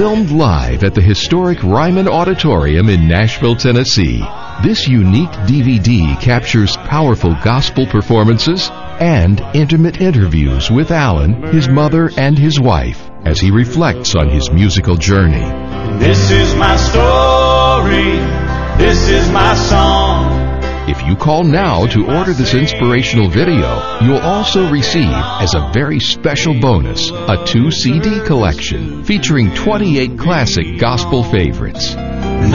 filmed live at the historic Ryman Auditorium in Nashville, Tennessee. This unique DVD captures powerful gospel performances and intimate interviews with Alan, his mother, and his wife as he reflects on his musical journey. This is my story. This is my song. If you call now to order this inspirational video, you'll also receive, as a very special bonus, a 2 CD collection featuring 28 classic gospel favorites.